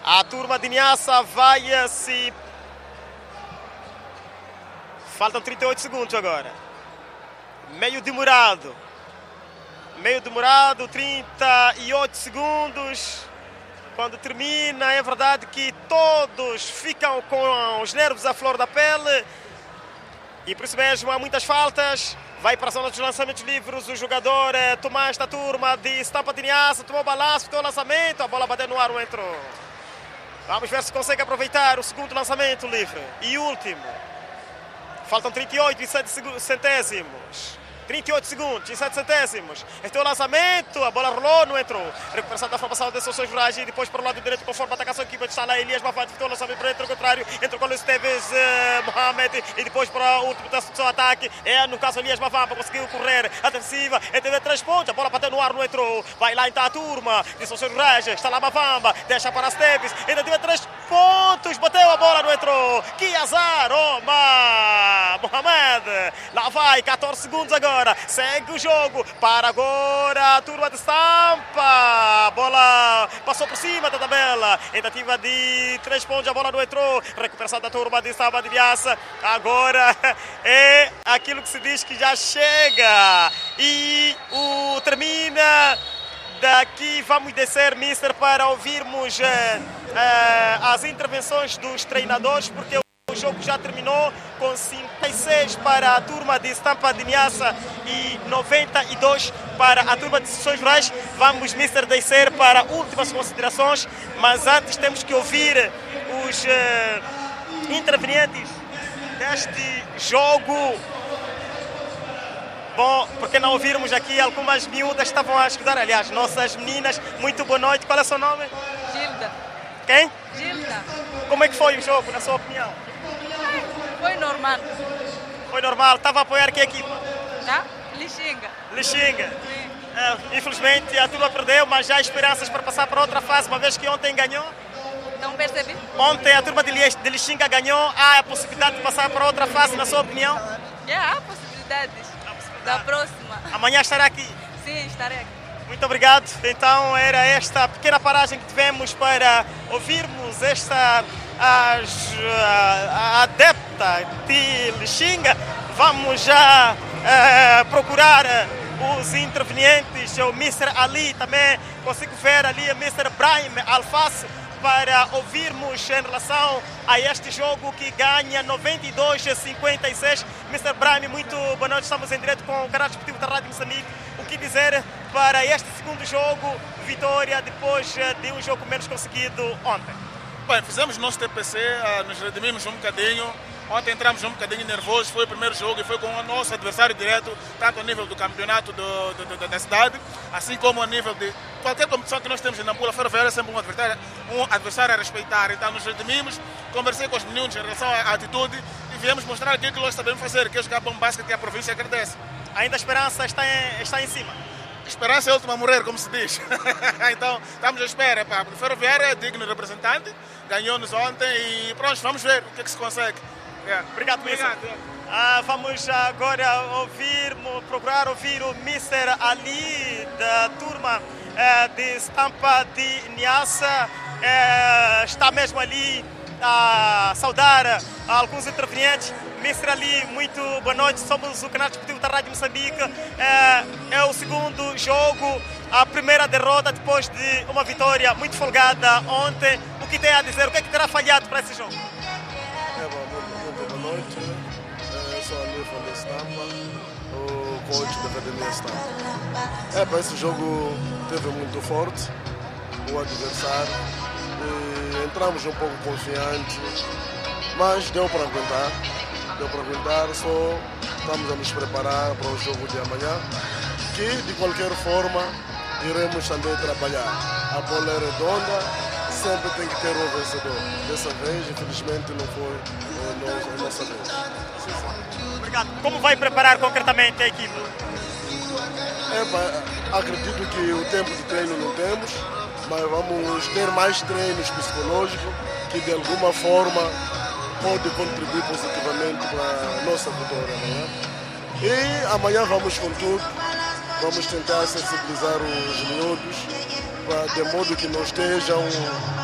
A turma de Niassa vai se... Faltam 38 segundos agora. Meio demorado, 38 segundos. Quando termina, é verdade que todos ficam com os nervos à flor da pele. E por isso mesmo há muitas faltas. Vai para a zona dos lançamentos livres o jogador Tomás da turma de Estampa de Niassa. Tomou o balanço, tomou o lançamento. A bola bateu no ar, não entrou. Vamos ver se consegue aproveitar o segundo lançamento livre. E último. Faltam 38 e 7 centésimos. 38 segundos e 7 centésimos. Este é o lançamento, a bola rolou, não entrou. Recuperação da formação de Sessões Rurais e depois para o lado direito, conforme a atacação que está lá. Elias Mafate, o lançamento para dentro, ao contrário. Entrou com o Esteves Mohamed e depois para o último do seu ataque. É no caso Elias Mafate, conseguiu correr a defensiva. Ele teve 3 pontos, a bola bateu no ar, não entrou. Vai lá então a turma de Sessões Rurais. Está lá Mavamba, deixa para Esteves. Ainda teve 3 pontos, bateu a bola, não entrou. Que azar, Omar Mohamed. Lá vai, 14 segundos agora. Segue o jogo para agora a turma de Estampa. A bola passou por cima da tabela. Tentativa de 3 pontos, a bola não entrou. Recuperação da turma de Estampa de Niassa. Agora é aquilo que se diz que já chega. E o termina. Daqui vamos descer, mister, para ouvirmos as intervenções dos treinadores, porque o jogo já terminou com 56 para a turma de Estampa de Niassa e 92 para a turma de Sessões Rurais. Vamos, mister, descer para últimas considerações, mas antes temos que ouvir os intervenientes deste jogo. Bom, porque não ouvirmos aqui, algumas miúdas estavam a escutar, aliás, nossas meninas. Muito boa noite, qual é o seu nome? Gilda. Quem? Gilda. Como é que foi o jogo, na sua opinião? Foi normal. Foi normal, estava a apoiar que equipa? Tá? Lixinga. Lixinga. Sim. Infelizmente a turma perdeu, mas já há esperanças para passar para outra fase, uma vez que ontem ganhou. Não percebi? Ontem a turma de Lixinga ganhou, há a possibilidade de passar para outra fase, na sua opinião? Há possibilidades. Da próxima. Amanhã estará aqui? Sim, estarei aqui. Muito obrigado. Então era esta pequena paragem que tivemos para ouvirmos esta a adepta de Lixinga. Vamos já procurar os intervenientes, o Mr. Ali, também consigo ver ali o Mr. Brahim Alface, para ouvirmos em relação a este jogo que ganha 92-56. Mr. Brahim, muito boa noite, estamos em direto com o canal desportivo da Rádio Moçambique. O que dizer para este segundo jogo, vitória depois de um jogo menos conseguido ontem? Bem, fizemos o nosso TPC, nos redimimos um bocadinho. Ontem entramos um bocadinho nervosos, foi o primeiro jogo e foi com o nosso adversário direto, tanto a nível do campeonato da cidade, assim como a nível de qualquer competição que nós temos em Nampula. Ferroviária é sempre um adversário a respeitar. Então nos redimimos, conversei com os meninos em relação à atitude e viemos mostrar aquilo que nós sabemos fazer, que é jogar bom basquete que a província agradece. Ainda a esperança está em cima? Esperança é a última a morrer, como se diz. Então estamos à espera. O Ferroviária é digno representante, ganhou-nos ontem e pronto, vamos ver o que é que se consegue. Obrigado, Mr. Vamos agora procurar ouvir o Mr. Ali da turma de Estampa de Niassa. Está mesmo ali a saudar alguns intervenientes. Mr. Ali, muito boa noite. Somos o canal desportivo da Rádio Moçambique. É o segundo jogo, a primeira derrota depois de uma vitória muito folgada ontem. O que tem a dizer? O que é que terá falhado para esse jogo? Boa noite, eu sou Ali da Estampa, o coach da Academia Estampa. Esse jogo teve muito forte, o adversário, e entramos um pouco confiantes, mas deu para aguentar, só estamos a nos preparar para o jogo de amanhã, que de qualquer forma iremos também trabalhar. A bola é redonda, sempre tem que ter um vencedor. Dessa vez, infelizmente, não foi a nossa vez. Obrigado. Como vai preparar concretamente a equipe? Acredito que o tempo de treino não temos, mas vamos ter mais treinos psicológicos que de alguma forma pode contribuir positivamente para a nossa vitória amanhã. E amanhã vamos com tudo, vamos tentar sensibilizar os miúdos de modo que não estejam